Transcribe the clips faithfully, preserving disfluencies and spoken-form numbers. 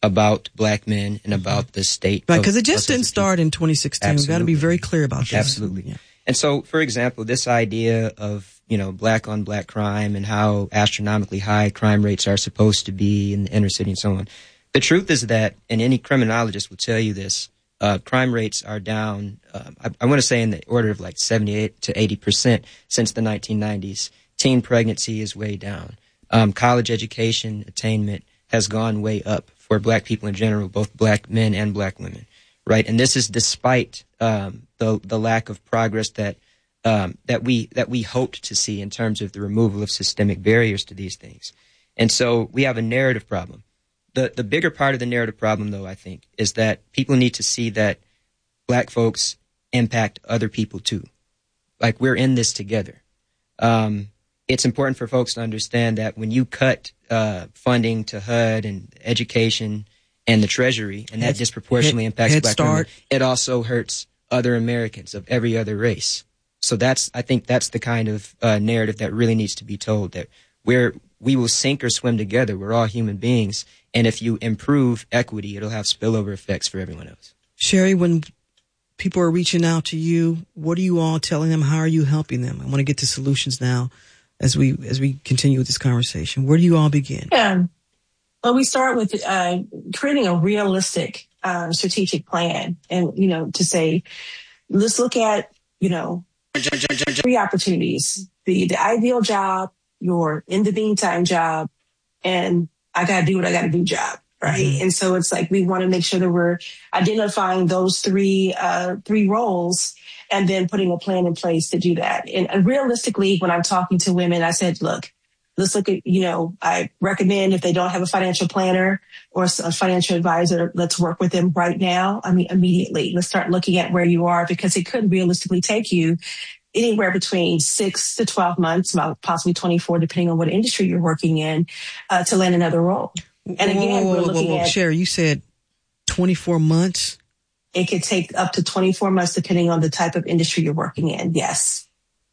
about black men and about the state. Right, because it just didn't start in twenty sixteen. We've got to be very clear about this. Absolutely. Yeah. And so, for example, this idea of, you know, black on black crime and how astronomically high crime rates are supposed to be in the inner city and so on. The truth is that, and any criminologist will tell you this, uh, crime rates are down, um, I, I want to say in the order of like seventy-eight to eighty percent since the nineteen nineties. Teen pregnancy is way down. Um, college education attainment has gone way up for black people in general, both black men and black women, right? And this is despite um, the the lack of progress that um, that we that we hoped to see in terms of the removal of systemic barriers to these things. And so we have a narrative problem. The the bigger part of the narrative problem, though, I think, is that people need to see that black folks impact other people too. Like, we're in this together. Um, it's important for folks to understand that when you cut uh, funding to H U D and education and the Treasury, and that head, disproportionately head, impacts head black start. women, it also hurts other Americans of every other race. So that's, I think that's the kind of uh, narrative that really needs to be told, that we're, we will sink or swim together. We're all human beings. And if you improve equity, it'll have spillover effects for everyone else. Sherry, when people are reaching out to you, what are you all telling them? How are you helping them? I want to get to solutions now as we as we continue with this conversation. Where do you all begin? Yeah. Well, we start with uh, creating a realistic uh, strategic plan. And, you know, to say, let's look at, you know, three opportunities: the, the ideal job, your in the meantime job, and I got to do what I got to do job. Right. Mm-hmm. And so it's like, we want to make sure that we're identifying those three, uh, three roles and then putting a plan in place to do that. And, and realistically, when I'm talking to women, I said, look, let's look at, you know, I recommend if they don't have a financial planner or a financial advisor, let's work with them right now. I mean, immediately. Let's start looking at where you are, because it could realistically take you anywhere between six to twelve months, about possibly twenty-four, depending on what industry you're working in, uh, to land another role. And again, whoa, we're whoa, looking whoa, whoa. at... Sherry, you said twenty-four months? It could take up to twenty-four months, depending on the type of industry you're working in. Yes.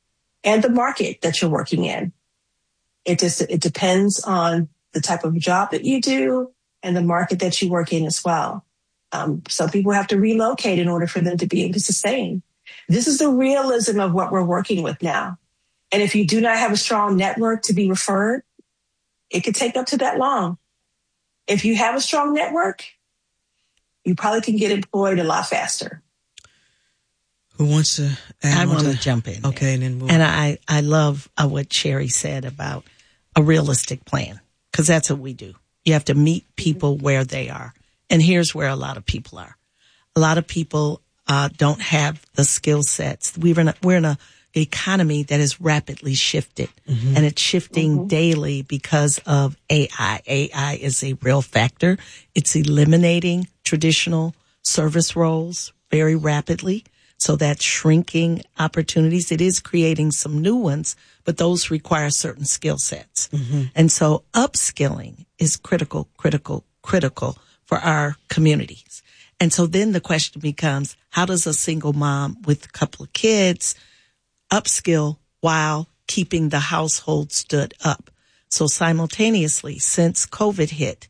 And the market that you're working in. It just, it depends on the type of job that you do and the market that you work in as well. Um, some people have to relocate in order for them to be able to sustain. This is the realism of what we're working with now. And if you do not have a strong network to be referred, it could take up to that long. If you have a strong network, you probably can get employed a lot faster. Who wants to add I on want to to jump in. Okay, and then we'll... And I, I love uh, what Sherry said about a realistic plan, because that's what we do. You have to meet people where they are. And here's where a lot of people are. A lot of people uh, don't have the skill sets. We're in a, we're in a economy that has rapidly shifted, mm-hmm. and it's shifting mm-hmm. daily because of A I. A I is a real factor. It's eliminating traditional service roles very rapidly. So that's shrinking opportunities. It is creating some new ones, but those require certain skill sets. Mm-hmm. And so upskilling is critical, critical, critical for our communities. And so then the question becomes, how does a single mom with a couple of kids upskill while keeping the household stood up? So simultaneously, since COVID hit,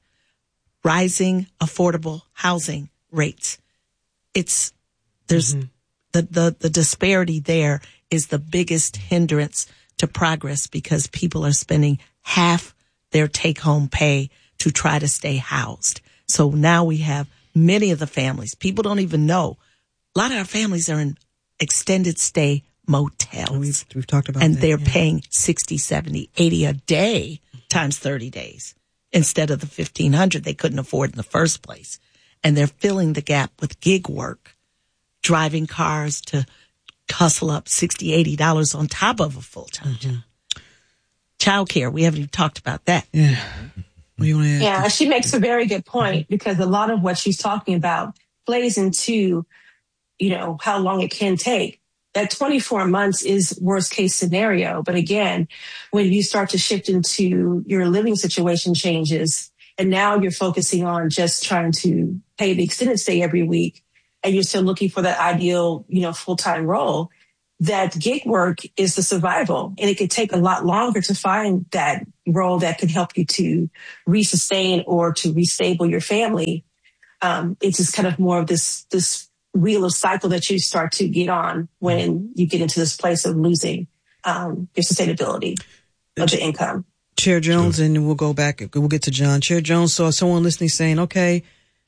rising affordable housing rates, it's, there's, mm-hmm. the, the, the disparity there is the biggest hindrance to progress, because people are spending half their take home pay to try to stay housed. So now we have many of the families, people don't even know. A lot of our families are in extended stay motels. We've, we've talked about and that. they're yeah. paying sixty, seventy, eighty a day times thirty days instead of the fifteen hundred they couldn't afford in the first place. And they're filling the gap with gig work, driving cars to hustle up sixty, eighty dollars on top of a full-time mm-hmm. job. Childcare, we haven't even talked about that. Yeah. What do you want to add? Yeah, she makes a very good point, because a lot of what she's talking about plays into, you know, how long it can take. That twenty-four months is worst case scenario. But again, when you start to shift into your living situation changes, and now you're focusing on just trying to pay the extended stay every week, and you're still looking for that ideal, you know, full-time role, that gig work is the survival, and it could take a lot longer to find that role that could help you to resustain or to restable your family. Um, it's just kind of more of this, this wheel of cycle that you start to get on when you get into this place of losing um, your sustainability of the income. Chair Jones, and we'll go back, we'll get to John. Chair Jones, so someone listening saying, okay,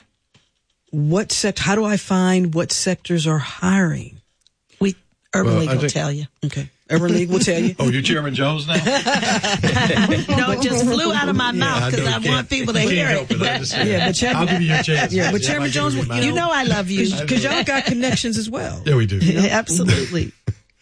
what sect, how do I find what sectors are hiring? We, Urban Well, League I will think- tell you. Okay. Urban League will tell you. Oh, you're Chairman Jones now? No, it just flew out of my mouth because know I, you want can't- people to you hear can't it. help it. I understand. Yeah, but Chair- I'll give you your chance. Yeah, but Yeah, Chairman I give Jones, you you mine. You know I love you. Because y'all got connections as well. Yeah, we do. Absolutely.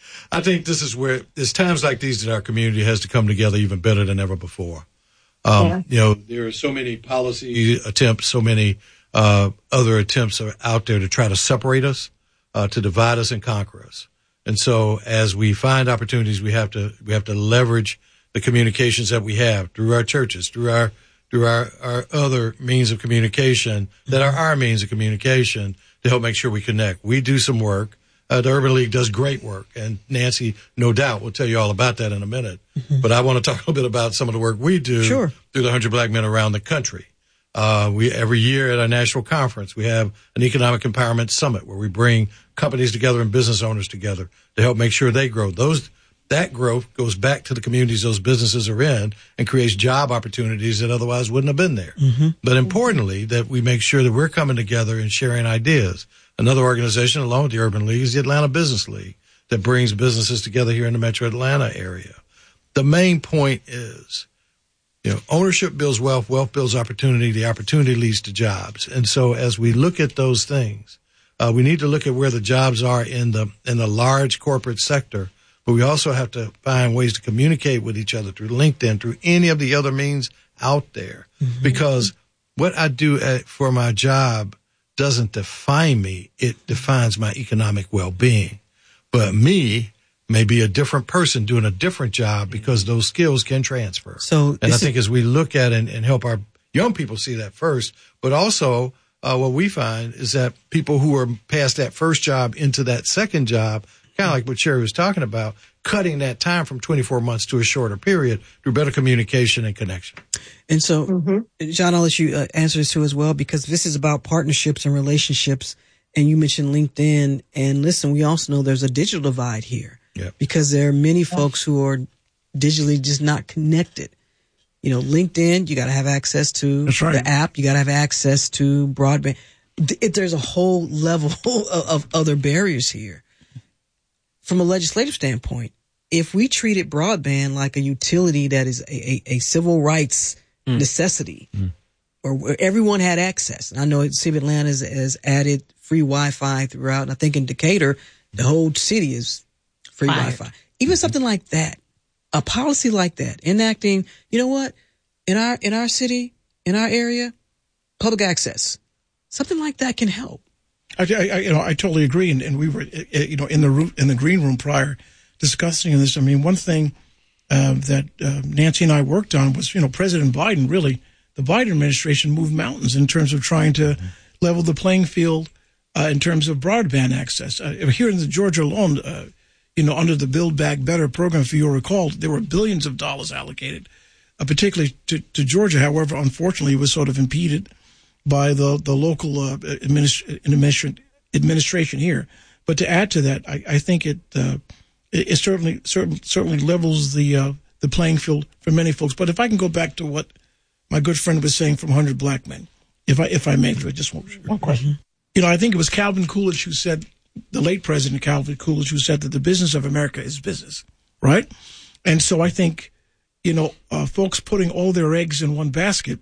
I think this is where there's times like these that our community has to come together even better than ever before. Um, Yeah. You know, there are so many policy attempts, so many uh, other attempts are out there to try to separate us, uh, to divide us and conquer us. And so, as we find opportunities, we have to we have to leverage the communications that we have through our churches, through our through our, our other means of communication that are our means of communication to help make sure we connect. We do some work. Uh, the Urban League does great work, and Nancy, no doubt, will tell you all about that in a minute. Mm-hmm. But I want to talk a little bit about some of the work we do Sure. through the one hundred Black Men around the country. Uh, we every year at our national conference, we have an economic empowerment summit where we bring companies together and business owners together to help make sure they grow. Those that growth goes back to the communities those businesses are in and creates job opportunities that otherwise wouldn't have been there. Mm-hmm. But importantly, that we make sure that we're coming together and sharing ideas. Another organization, along with the Urban League, is the Atlanta Business League that brings businesses together here in the metro Atlanta area. The main point is, you know, ownership builds wealth, wealth builds opportunity, the opportunity leads to jobs. And so as we look at those things, uh, we need to look at where the jobs are in the in the large corporate sector, but we also have to find ways to communicate with each other through LinkedIn, through any of the other means out there. Mm-hmm. Because what I do at, for my job doesn't define me. It defines my economic well-being. But me may be a different person doing a different job because those skills can transfer. So, and I think as we look at and, and help our young people see that first, but also uh, what we find is that people who are past that first job into that second job, kind of like what Sherry was talking about, cutting that time from twenty-four months to a shorter period through better communication and connection. And so, Mm-hmm. John, I'll let you uh, answer this too as well, because this is about partnerships and relationships. And you mentioned LinkedIn. And listen, we also know there's a digital divide here. Yep. Because there are many folks who are digitally just not connected. You know, LinkedIn, you got to have access to That's right. the app. You got to have access to broadband. Th- There's a whole level of, of other barriers here. From a legislative standpoint, if we treated broadband like a utility that is a, a, a civil rights mm. necessity, mm. or where everyone had access, and I know City of Atlanta has, has added free Wi-Fi throughout, and I think in Decatur, the whole city is free Fired. Wi-Fi. Even mm-hmm. something like that, a policy like that, enacting, you know what, in our in our city, in our area, public access, something like that can help. I, I, you know, I totally agree, and, and we were, you know, in the room, in the green room prior discussing this. I mean, one thing uh, that uh, Nancy and I worked on was, you know, President Biden really, the Biden administration moved mountains in terms of trying to mm-hmm. level the playing field uh, in terms of broadband access. Uh, here in the Georgia alone, uh, you know, under the Build Back Better program, if you'll recall, there were billions of dollars allocated, uh, particularly to, to Georgia. However, unfortunately, it was sort of impeded by the, the local uh, administration, administration here. But to add to that, I, I think it, uh, it, it certainly, certainly certainly levels the uh, the playing field for many folks. But if I can go back to what my good friend was saying from one hundred Black Men, if I if I may, just one, one question. Mm-hmm. You know, I think it was Calvin Coolidge who said, the late President Calvin Coolidge, who said that the business of America is business, right? And so I think, you know, uh, folks putting all their eggs in one basket,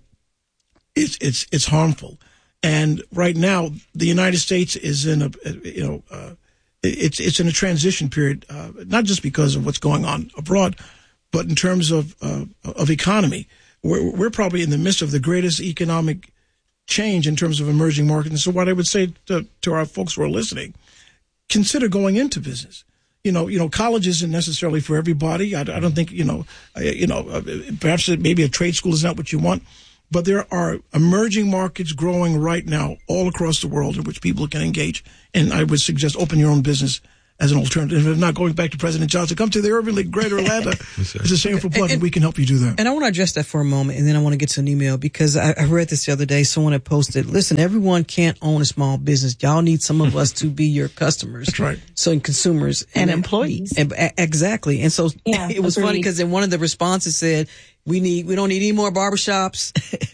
it's it's it's harmful. And right now, the United States is in a, you know, uh, it's it's in a transition period, uh, not just because of what's going on abroad, but in terms of uh, of economy. We're, we're probably in the midst of the greatest economic change in terms of emerging markets. And so what I would say to, to our folks who are listening, consider going into business. You know, you know, college isn't necessarily for everybody. I, I don't think, you know, I, you know, uh, perhaps maybe a trade school is not what you want. But there are emerging markets growing right now all across the world in which people can engage. And I would suggest open your own business as an alternative. If not going back to President Johnson, come to the Urban League Greater Atlanta. It's a shameful plug, and, and we can help you do that. And I want to address that for a moment, and then I want to get to an email, because I, I read this the other day. Someone had posted, listen, everyone can't own a small business. Y'all need some of us to be your customers. That's right. So in consumers. And, and employees. And, and, exactly. And so yeah, it was agreed. funny because in one of the responses said, we need, we don't need any more barbershops.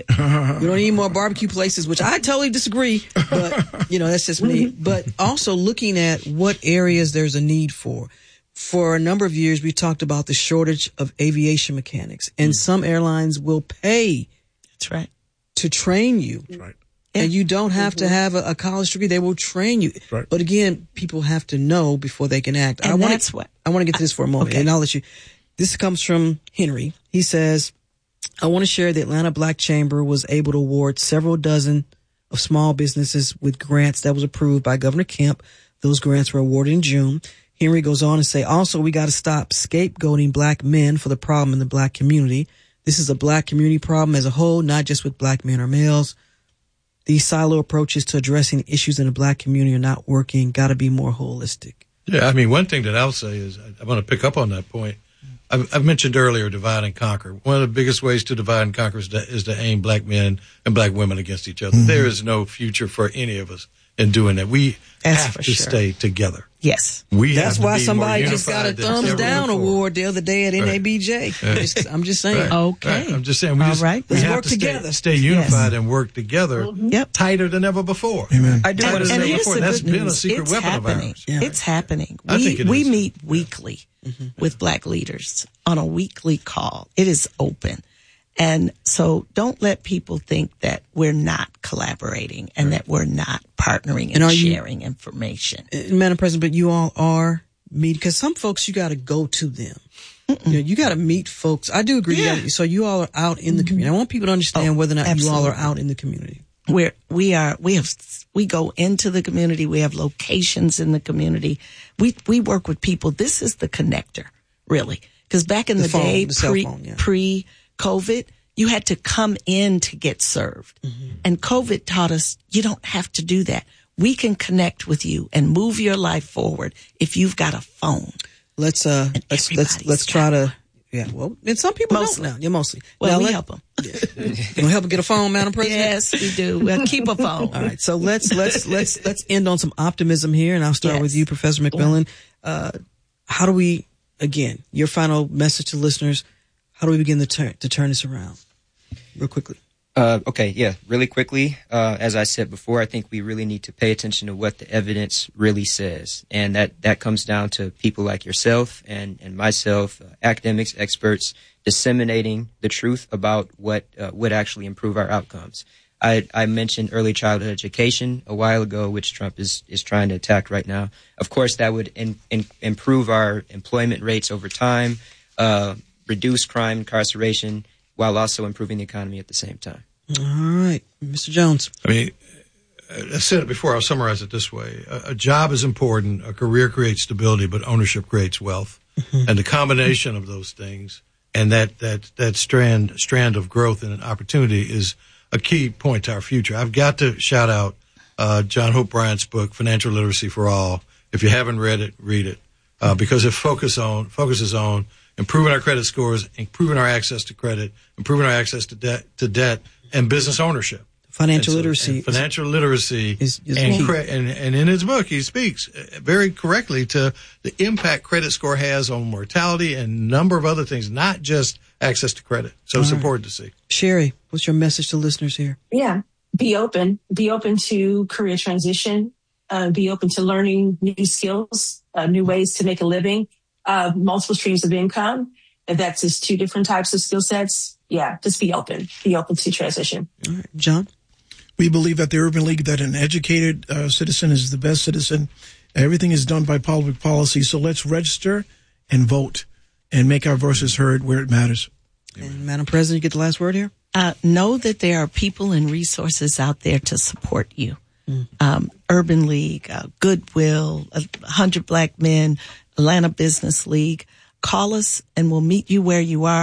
We don't need any more barbecue places, which I totally disagree, but you know, that's just me. But also looking at what areas there's a need for. For a number of years, we talked about the shortage of aviation mechanics, and mm. some airlines will pay. That's right. To train you. That's right. And you don't have mm-hmm. to have a, a college degree. They will train you. Right. But again, people have to know before they can act. And I wanna, that's what I want to get to this for a moment, okay. and I'll let you. This comes from Henry. He says, I want to share the Atlanta Black Chamber was able to award several dozen of small businesses with grants that was approved by Governor Kemp. Those grants were awarded in June. Henry goes on to say, also, we got to stop scapegoating black men for the problem in the black community. This is a black community problem as a whole, not just with black men or males. These silo approaches to addressing issues in the black community are not working. Got to be more holistic. Yeah, I mean, one thing that I'll say is I, I want to pick up on that point. I've, I've mentioned earlier divide and conquer. One of the biggest ways to divide and conquer is to, is to aim black men and black women against each other. Mm-hmm. There is no future for any of us in doing that. We That's have for to sure. stay together. Yes. We That's have why to be somebody more just got a unified than thumbs ever down before. award the other day at Right. N A B J. Right. Just, I'm just saying. Right. Okay. Right. I'm just saying we All just right. we Let's have work to stay, together. stay unified Yes. and work together Yep. tighter than ever before. Amen. I do Tighter want to than And say, ever here's before. the That's good been a news. secret It's weapon happening. of ours. Yeah. It's happening. I we think it we is. meet weekly with black leaders on a weekly call. It is open. And so don't let people think that we're not collaborating and right. that we're not partnering and, and are sharing you, information. Madam President, but you all are meet, because some folks you got to go to them. Mm-mm. You know, you got to meet folks. I do agree. Yeah. You gotta, so you all are out in the community. I want people to understand oh, whether or not absolutely. you all are out in the community. We're, we are, we have, we go into the community. We have locations in the community. We, we work with people. This is the connector, really. Because back in the, the phone, day, the pre, phone, yeah. pre-COVID, you had to come in to get served. Mm-hmm. And COVID taught us you don't have to do that. We can connect with you and move your life forward if you've got a phone. Let's, uh, and let's, let's, let's try to, yeah, well, and some people mostly. don't now. Yeah, mostly. Well, now, we let, help them. You gonna help them get a phone, Madam President? Yes, we do. We'll keep a phone. All right. So let's, let's, let's, let's end on some optimism here. And I'll start yes. with you, Professor McMillan. Uh, how do we, again, your final message to listeners, how do we begin to turn, to turn this around? Real quickly. Uh, okay, yeah, really quickly. Uh, as I said before, I think we really need to pay attention to what the evidence really says. And that, that comes down to people like yourself and, and myself, uh, academics, experts, disseminating the truth about what uh, would actually improve our outcomes. I, I mentioned early childhood education a while ago, which Trump is, is trying to attack right now. Of course, that would in, in, improve our employment rates over time, uh, reduce crime, incarceration, while also improving the economy at the same time. All right. Mister Jones. I mean, I said it before, I'll summarize it this way. A, a job is important, a career creates stability, but ownership creates wealth. Mm-hmm. And the combination of those things and that, that, that strand, strand of growth and opportunity is a key point to our future. I've got to shout out uh, John Hope Bryant's book, Financial Literacy for All. If you haven't read it, read it, uh, because it focus on, focuses on improving our credit scores, improving our access to credit, improving our access to debt, to debt, and business ownership. Financial so, literacy. Financial literacy. Is, is and, cre- and, and in his book, he speaks very correctly to the impact credit score has on mortality and a number of other things, not just access to credit. So All it's right. important to see. Sherry, what's your message to listeners here? Yeah. Be open. Be open to career transition. Uh, be open to learning new skills, uh, new ways to make a living. Uh, multiple streams of income. If that's just two different types of skill sets, yeah, just be open. Be open to transition. All right. John? We believe at the Urban League that an educated uh, citizen is the best citizen. Everything is done by public policy. So let's register and vote and make our voices heard where it matters. And Madam President, you get the last word here? Uh, know that there are people and resources out there to support you. Mm. Um, Urban League, uh, Goodwill, one hundred Black Men, Atlanta Business League. Call us and we'll meet you where you are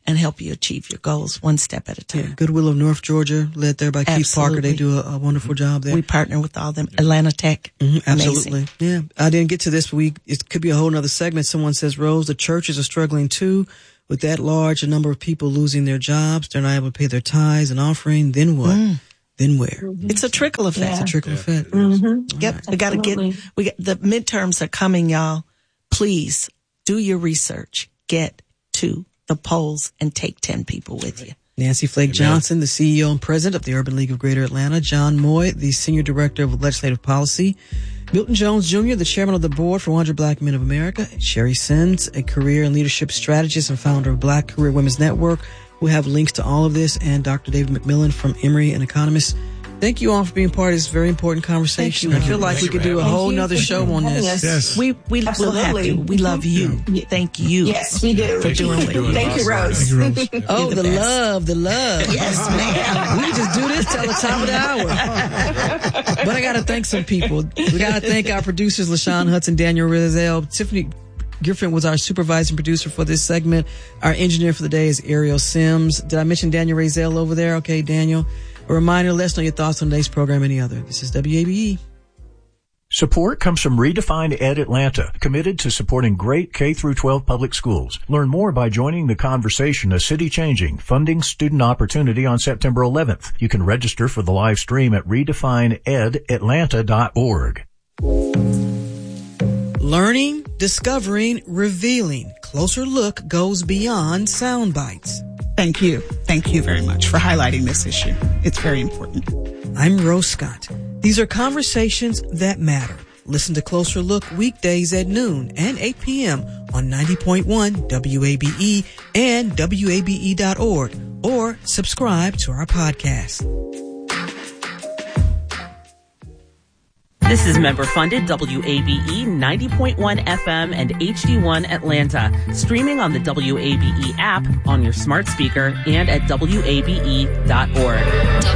and help you achieve your goals one step at a time. Yeah, Goodwill of North Georgia, led there by Keith Parker. They do a, a wonderful job there. We partner with all them. Atlanta Tech. Mm-hmm, absolutely. Yeah. I didn't get to this, but we, it could be a whole nother segment. Someone says, Rose, the churches are struggling too. With that large a number of people losing their jobs, they're not able to pay their tithes and offering. Then what? Mm. Then where? Mm-hmm. It's a trickle effect. Yeah. It's a trickle yeah. effect. Mm-hmm. Yep. Right. We got to get, we get, the midterms are coming, y'all. Please do your research. Get to the polls and take ten people with you. Nancy Flake Johnson, the C E O and president of the Urban League of Greater Atlanta. John Moy, the senior director of legislative policy. Milton Jones Junior, the chairman of the board for one hundred Black Men of America. Sherry Sims, a career and leadership strategist and founder of Black Career Women's Network. We'll have links to all of this, and Doctor David McMillan from Emory, an economist. Thank you all for being part of this very important conversation. Thank I you. feel like Thank we could you, do a Thank whole you nother for show on having this. us. Yes. We, we will have Absolutely. to. We love you. Yeah. Thank you. Yes, we do. For doing what you Thank do. you, Rose. Thank you, Rose. Oh, the the, best. love, the love. Yes, ma'am. We can just do this till the top of the hour. But I got to thank some people. We got to thank our producers, LaShawn Hudson, Daniel Rizal. Tiffany Griffin was our supervising producer for this segment. Our engineer for the day is Ariel Sims. Did I mention Daniel Rizal over there? Okay, Daniel. A reminder, let us know your thoughts on today's program and any other. This is W A B E. Support comes from Redefine Ed Atlanta, committed to supporting great K through twelve public schools. Learn more by joining the conversation, A City Changing, funding student opportunity on September eleventh. You can register for the live stream at redefine ed atlanta dot org. Learning, discovering, revealing. Closer Look goes beyond sound bites. Thank you. Thank you very much for highlighting this issue. It's very important. I'm Rose Scott. These are conversations that matter. Listen to Closer Look weekdays at noon and eight p.m. on ninety point one W A B E and W A B E dot org, or subscribe to our podcast. This is member-funded W A B E ninety point one F M and H D one Atlanta, streaming on the W A B E app, on your smart speaker, and at W A B E dot org.